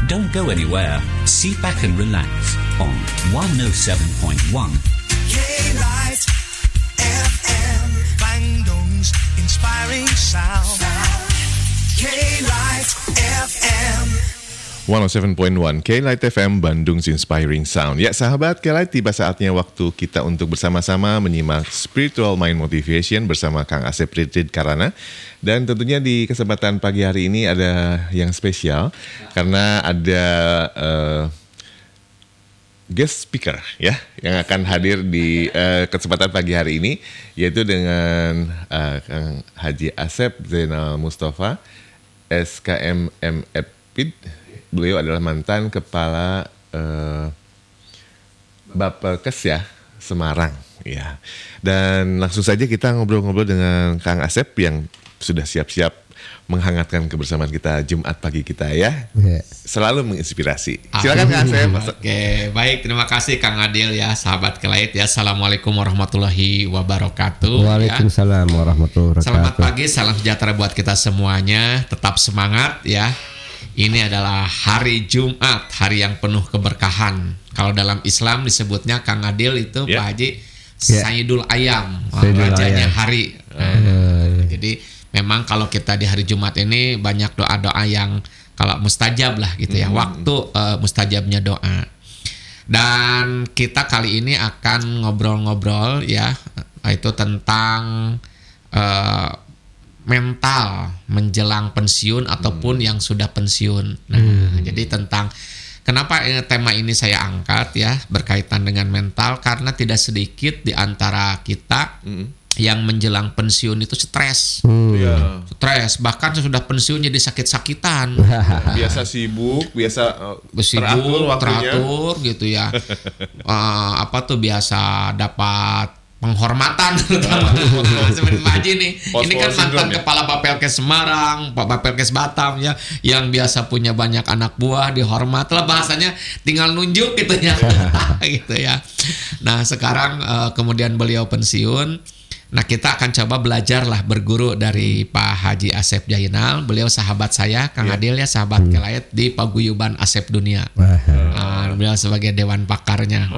Don't go anywhere. Sit back and relax on 107.1 K-Light FM, Bandung's inspiring sound. K-Light FM 107.1 K-Light FM, Bandung's Inspiring Sound. Ya sahabat K-Light, tiba saatnya waktu kita untuk bersama-sama menyimak Spiritual Mind Motivation bersama Kang Asep Ridrid Karana. Dan tentunya di kesempatan pagi hari ini ada yang spesial karena ada guest speaker ya yang akan hadir di kesempatan pagi hari ini, yaitu dengan Kang Haji Asep Zainal Mustafa, SKM MFPID. Beliau adalah mantan kepala Bapelkes ya, Semarang ya. Dan langsung saja kita ngobrol-ngobrol dengan Kang Asep yang sudah siap-siap menghangatkan kebersamaan kita Jumat pagi kita ya. Selalu menginspirasi. Silakan Kang Asep. Oke, baik, terima kasih Kang Adil ya, sahabat K-Light ya. Assalamualaikum warahmatullahi wabarakatuh. Waalaikumsalam warahmatullahi wabarakatuh. Selamat pagi, salam sejahtera buat kita semuanya. Tetap semangat ya. Ini adalah hari Jumat, hari yang penuh keberkahan. Kalau dalam Islam disebutnya Kang Adil itu Pak Haji Sayyidul Ayam, rajanya hari. Jadi memang kalau kita di hari Jumat ini banyak doa-doa yang kalau mustajab lah gitu ya, waktu mustajabnya doa. Dan kita kali ini akan ngobrol-ngobrol ya, itu tentang mental menjelang pensiun ataupun yang sudah pensiun. Nah, jadi tentang kenapa tema ini saya angkat ya berkaitan dengan mental, karena tidak sedikit di antara kita yang menjelang pensiun itu stres. Stres, bahkan sudah pensiun jadi sakit-sakitan. Biasa sibuk, biasa teratur gitu ya. Biasa dapat penghormatan terutama seperti Pak Haji nih. Ini kan mantan kepala Bapelkes Semarang, Pak Bapelkes Batam ya, yang biasa punya banyak anak buah, dihormat lah bahasanya, tinggal nunjuk gitu ya. Gitu ya. Nah, sekarang kemudian beliau pensiun. Nah, kita akan coba belajar lah, berguru dari Pak Haji Asep Zainal. Beliau sahabat saya, Kang Adil ya, sahabat K-Light di Paguyuban Asep Dunia. Beliau sebagai dewan pakarnya.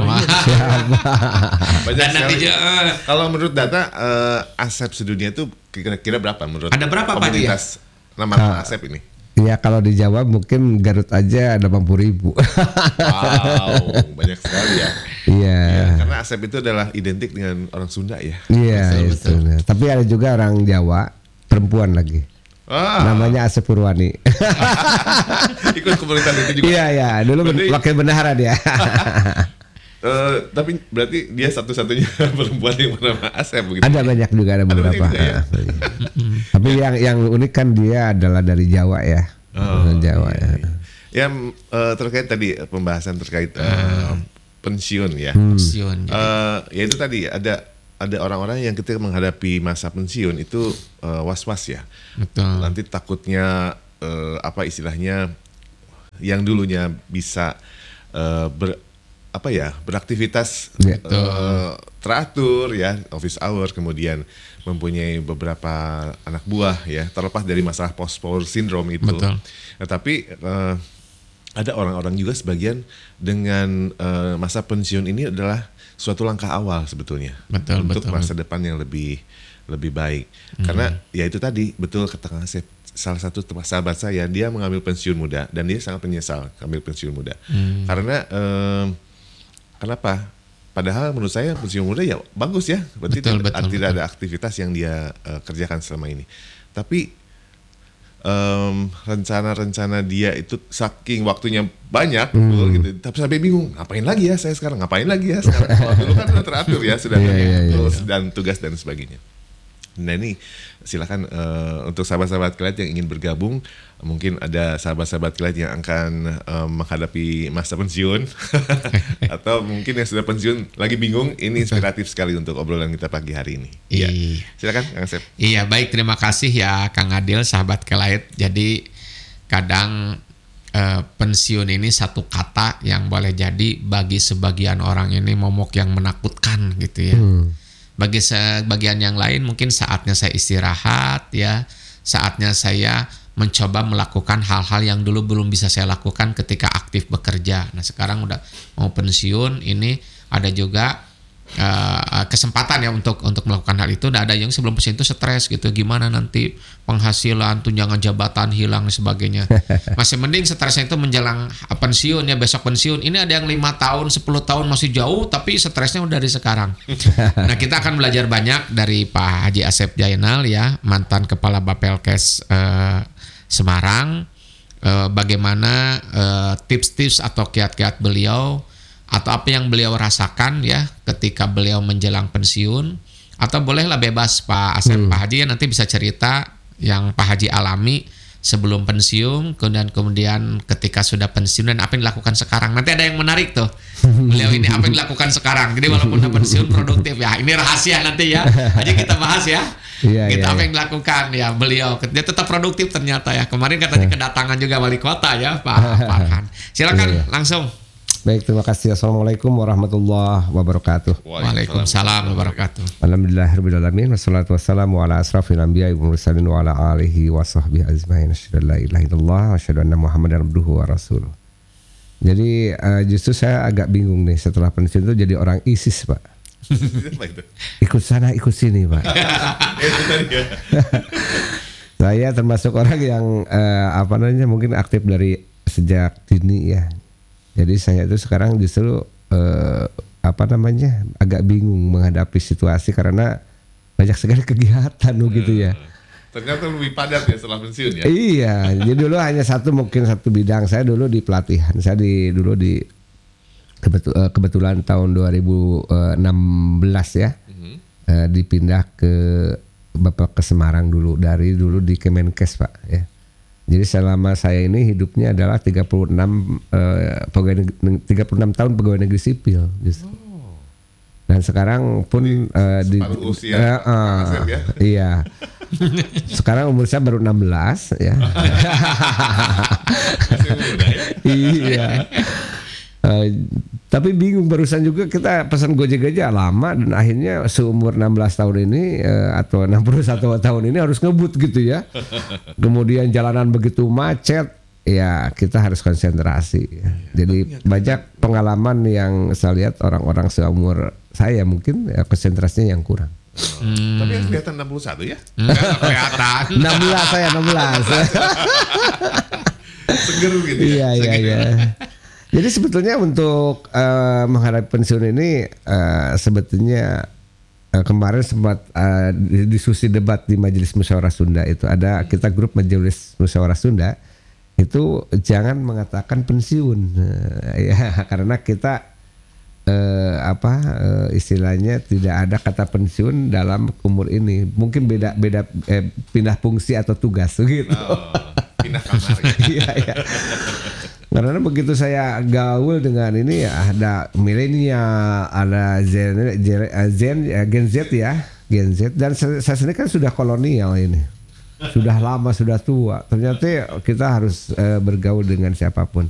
Dan nanti kalau menurut data Asep sedunia itu kira-kira berapa menurut? Ada berapa Pak Haji? Nama Asep ini? Ya kalau di Jawa mungkin Garut aja ada 80.000. Wow, banyak sekali ya. Iya. Karena Asep itu adalah identik dengan orang Sunda ya. Iya itu. Tapi ada juga orang Jawa perempuan lagi. Namanya Asep Purwani. Ikut komunitas itu juga. Iya. Dulu wakil bendahara dia. Tapi berarti dia satu-satunya perempuan yang bernama Asep begitu. Ada banyak juga, ada beberapa. Ya? Tapi yang unik kan dia adalah dari Jawa ya. Jawa ya. Yang terkait tadi pembahasan terkait pensiun ya. Pensiun. Ya itu tadi ada orang-orang yang ketika menghadapi masa pensiun itu was-was ya. Betul. Nanti takutnya istilahnya yang dulunya bisa beraktivitas teratur ya, office hour, kemudian mempunyai beberapa anak buah ya, terlepas dari masalah post-power syndrome itu. Betul. Tapi ada orang-orang juga sebagian dengan masa pensiun ini adalah suatu langkah awal sebetulnya untuk masa depan yang lebih baik. Karena ya itu tadi betul kata Kang Asep, salah satu sahabat saya, dia mengambil pensiun muda dan dia sangat menyesal ambil pensiun muda. Karena kenapa? Padahal menurut saya pensiun muda ya bagus ya, berarti tidak ada aktivitas yang dia kerjakan selama ini. Tapi rencana-rencana dia itu saking waktunya banyak, gitu. Tapi sampai bingung, ngapain lagi ya saya sekarang? Kalau dulu kan sudah teratur ya, sudah dan tugas dan sebagainya. Nah ini silakan untuk sahabat-sahabat K-Light yang ingin bergabung, mungkin ada sahabat-sahabat K-Light yang akan menghadapi masa pensiun atau mungkin yang sudah pensiun lagi bingung. Ini inspiratif sekali untuk obrolan kita pagi hari ini. Iya. Silakan Kang Asep. Iya, baik, terima kasih ya Kang Adil, sahabat K-Light. Jadi kadang pensiun ini satu kata yang boleh jadi bagi sebagian orang ini momok yang menakutkan gitu ya. Bagi sebagian yang lain mungkin saatnya saya istirahat ya, saatnya saya mencoba melakukan hal-hal yang dulu belum bisa saya lakukan ketika aktif bekerja. Nah sekarang udah mau pensiun, ini ada juga kesempatan ya untuk melakukan hal itu. Dan ada yang sebelum pensiun itu stres gitu, gimana nanti penghasilan, tunjangan jabatan hilang dan sebagainya. Masih mending stresnya itu menjelang pensiun ya, besok pensiun. Ini ada yang 5 tahun 10 tahun masih jauh, tapi stresnya udah dari sekarang. Nah kita akan belajar banyak dari Pak Haji Asep Jainal ya, mantan Kepala Bapelkes Semarang, bagaimana tips-tips atau kiat-kiat beliau atau apa yang beliau rasakan ya ketika beliau menjelang pensiun, atau bolehlah bebas Pak Asep, Pak Haji ya nanti bisa cerita yang Pak Haji alami sebelum pensiun, kemudian ketika sudah pensiun dan apa yang dilakukan sekarang. Nanti ada yang menarik tuh beliau ini apa yang dilakukan sekarang. Jadi walaupun udah pensiun produktif ya, ini rahasia nanti ya. Haji kita bahas ya. Kita apa yang dilakukan ya beliau, dia tetap produktif ternyata ya. Kemarin katanya kedatangan juga wali kota ya Pak Farhan. Silakan langsung. Baik, terima kasih. Assalamualaikum warahmatullahi wabarakatuh. Waalaikumsalam wabarakatuh. Alhamdulillahirrahmanirrahim. Wassalatu wassalamu ala asrafil anbiya'i wal mursalin wa ala alihi wa sahbihi ajma'in. Asyhadu an la ilaha illallah wa asyhadu anna Muhammadar abduhu wa rasuluh. Jadi justru saya agak bingung nih setelah pensiun itu jadi orang ISIS, Pak. Ikut sana ikut sini, Pak. Saya termasuk orang yang mungkin aktif dari sejak dini ya. Jadi saya itu sekarang justru agak bingung menghadapi situasi karena banyak sekali kegiatan gitu ya. Ternyata lebih padat ya setelah pensiun ya. Iya, jadi dulu hanya satu bidang. Saya dulu di pelatihan. Saya dulu di kebetulan tahun 2016 ya. Dipindah ke Semarang dulu di Kemenkes, Pak ya. Jadi selama saya ini hidupnya adalah 36 tahun pegawai negeri sipil justru. Dan sekarang pun usia iya. Sekarang umur saya baru 16 ya. Iya. Tapi bingung, barusan juga kita pesan Gojek aja lama dan akhirnya seumur 16 tahun ini atau 61 tahun ini harus ngebut gitu ya. Kemudian jalanan begitu macet, ya kita harus konsentrasi. Jadi banyak pengalaman yang saya lihat orang-orang seumur saya mungkin konsentrasinya yang kurang. Tapi yang kelihatan 61 ya? Kelihatan. 16 saya 16. Seger gitu ya. Iya. Jadi sebetulnya untuk menghadapi pensiun ini sebetulnya kemarin sempat diskusi debat di Majelis Musyawarah Sunda itu ada kita grup Majelis Musyawarah Sunda itu jangan mengatakan pensiun ya karena kita istilahnya tidak ada kata pensiun dalam umur ini, mungkin beda pindah fungsi atau tugas gitu. Pindah kamar. Iya. Karena begitu saya gaul dengan ini ya ada milenial, ada Gen Z ya, Gen Z, dan saya sendiri kan sudah kolonial ini, sudah lama, sudah tua. Ternyata kita harus bergaul dengan siapapun.